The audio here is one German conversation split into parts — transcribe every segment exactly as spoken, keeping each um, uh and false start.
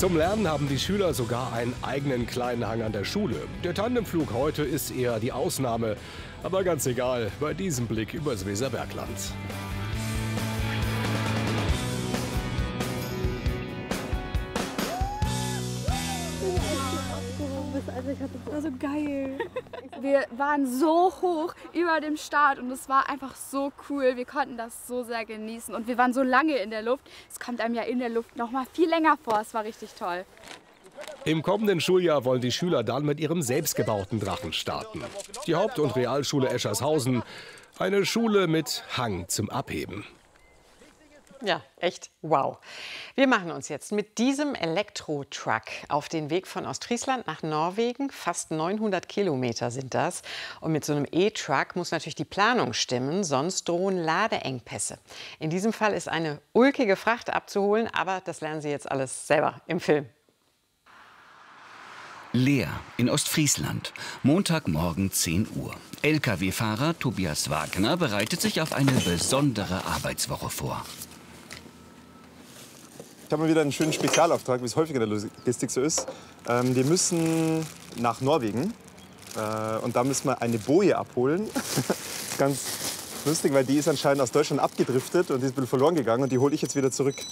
Zum Lernen haben die Schüler sogar einen eigenen kleinen Hang an der Schule. Der Tandemflug heute ist eher die Ausnahme. Aber ganz egal, bei diesem Blick übers Weserbergland. Das war so geil. Wir waren so hoch über dem Start und es war einfach so cool. Wir konnten das so sehr genießen und wir waren so lange in der Luft. Es kommt einem ja in der Luft noch mal viel länger vor. Es war richtig toll. Im kommenden Schuljahr wollen die Schüler dann mit ihrem selbstgebauten Drachen starten. Die Haupt- und Realschule Eschershausen, eine Schule mit Hang zum Abheben. Ja, echt wow. Wir machen uns jetzt mit diesem Elektro-Truck auf den Weg von Ostfriesland nach Norwegen. Fast neunhundert Kilometer sind das. Und mit so einem E-Truck muss natürlich die Planung stimmen, sonst drohen Ladeengpässe. In diesem Fall ist eine ulkige Fracht abzuholen, aber das lernen Sie jetzt alles selber im Film. Leer in Ostfriesland. Montagmorgen zehn Uhr. L K W-Fahrer Tobias Wagner bereitet sich auf eine besondere Arbeitswoche vor. Ich habe mal wieder einen schönen Spezialauftrag, wie es häufig in der Logistik so ist. Ähm, wir müssen nach Norwegen äh, und da müssen wir eine Boje abholen. Ganz lustig, weil die ist anscheinend aus Deutschland abgedriftet und die ist ein bisschen verloren gegangen und die hole ich jetzt wieder zurück.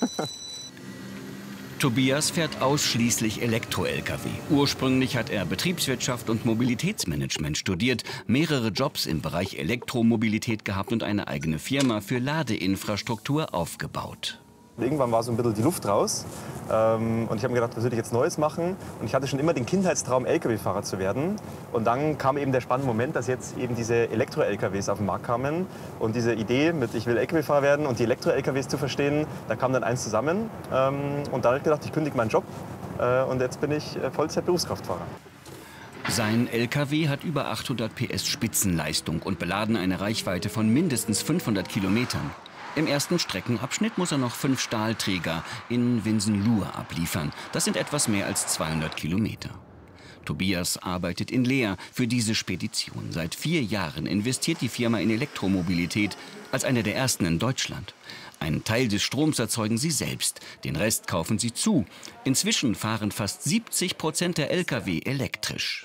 Tobias fährt ausschließlich Elektro-L K W. Ursprünglich hat er Betriebswirtschaft und Mobilitätsmanagement studiert, mehrere Jobs im Bereich Elektromobilität gehabt und eine eigene Firma für Ladeinfrastruktur aufgebaut. Irgendwann war so ein bisschen die Luft raus ähm, und ich habe mir gedacht, was würde ich jetzt Neues machen? Und ich hatte schon immer den Kindheitstraum, L K W-Fahrer zu werden. Und dann kam eben der spannende Moment, dass jetzt eben diese Elektro-L K Ws auf den Markt kamen. Und diese Idee mit, ich will L K W-Fahrer werden und die Elektro-L K Ws zu verstehen, da kam dann eins zusammen. Ähm, und dann habe ich gedacht, ich kündige meinen Job äh, und jetzt bin ich Vollzeit-Berufskraftfahrer. Sein L K W hat über achthundert P S Spitzenleistung und beladen eine Reichweite von mindestens fünfhundert Kilometern. Im ersten Streckenabschnitt muss er noch fünf Stahlträger in Winsenluhr abliefern. Das sind etwas mehr als zweihundert Kilometer. Tobias arbeitet in Leer für diese Spedition. Seit vier Jahren investiert die Firma in Elektromobilität, als eine der ersten in Deutschland. Einen Teil des Stroms erzeugen sie selbst, den Rest kaufen sie zu. Inzwischen fahren fast siebzig Prozent der L K W elektrisch.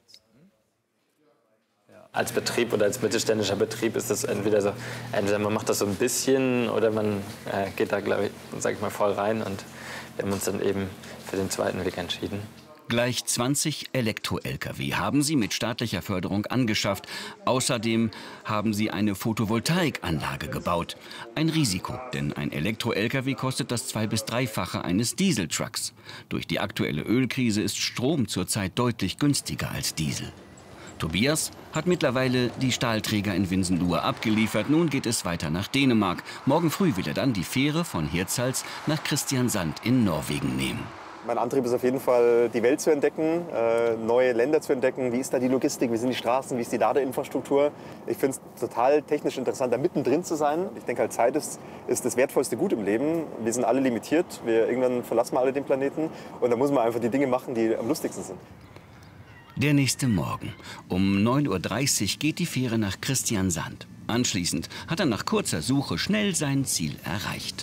Als Betrieb oder als mittelständischer Betrieb ist das entweder so, entweder man macht das so ein bisschen oder man äh, geht da, glaube ich, sag ich mal, voll rein. Und wir haben uns dann eben für den zweiten Weg entschieden. Gleich zwanzig Elektro-L K W haben sie mit staatlicher Förderung angeschafft. Außerdem haben sie eine Photovoltaikanlage gebaut. Ein Risiko, denn ein Elektro-L K W kostet das zwei- bis dreifache eines Dieseltrucks. Durch die aktuelle Ölkrise ist Strom zurzeit deutlich günstiger als Diesel. Tobias hat mittlerweile die Stahlträger in Winsenluhr abgeliefert. Nun geht es weiter nach Dänemark. Morgen früh will er dann die Fähre von Hirtshals nach Kristiansand in Norwegen nehmen. Mein Antrieb ist auf jeden Fall, die Welt zu entdecken, äh, neue Länder zu entdecken. Wie ist da die Logistik, wie sind die Straßen, wie ist die Ladeinfrastruktur? Ich finde es total technisch interessant, da mittendrin zu sein. Ich denke halt, Zeit ist, ist das wertvollste Gut im Leben. Wir sind alle limitiert, wir, irgendwann verlassen wir alle den Planeten. Und da muss man einfach die Dinge machen, die am lustigsten sind. Der nächste Morgen. Um neun Uhr dreißig geht die Fähre nach Kristiansand. Anschließend hat er nach kurzer Suche schnell sein Ziel erreicht.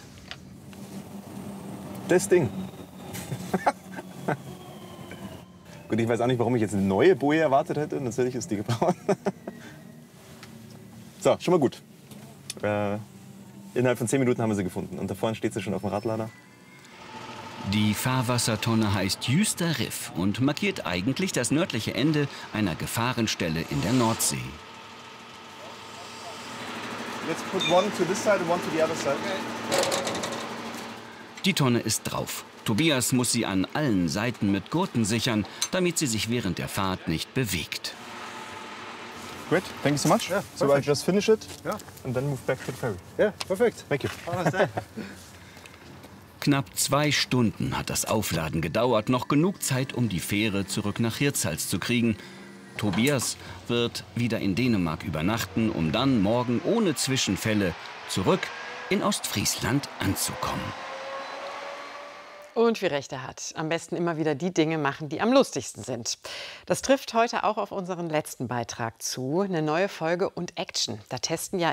Das Ding. Gut, ich weiß auch nicht, warum ich jetzt eine neue Boje erwartet hätte. Natürlich ist die gebraucht. So, schon mal gut. Äh, innerhalb von zehn Minuten haben wir sie gefunden. Und da vorne steht sie schon auf dem Radlader. Die Fahrwassertonne heißt Jüster Riff und markiert eigentlich das nördliche Ende einer Gefahrenstelle in der Nordsee. Let's put one to this side and one to the other side. Die Tonne ist drauf. Tobias muss sie an allen Seiten mit Gurten sichern, damit sie sich während der Fahrt nicht bewegt. Great, thank you so much. Yeah, so I just finish it yeah. and then move back to the ferry. Yeah, perfect. Thank you. Knapp zwei Stunden hat das Aufladen gedauert. Noch genug Zeit, um die Fähre zurück nach Hirtshals zu kriegen. Tobias wird wieder in Dänemark übernachten, um dann morgen ohne Zwischenfälle zurück in Ostfriesland anzukommen. Und wie recht er hat. Am besten immer wieder die Dinge machen, die am lustigsten sind. Das trifft heute auch auf unseren letzten Beitrag zu. Eine neue Folge und Action. Da testen ja